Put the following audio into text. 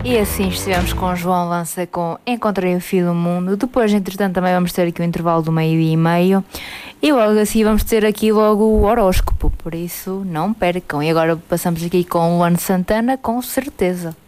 E assim estivemos com o João Lança com Encontrei o Fim do Mundo. Depois, entretanto, também vamos ter aqui o intervalo do meio-dia e meio. E logo assim vamos ter aqui logo o horóscopo. Por isso, não percam. E agora passamos aqui com o Luan Santana, com certeza.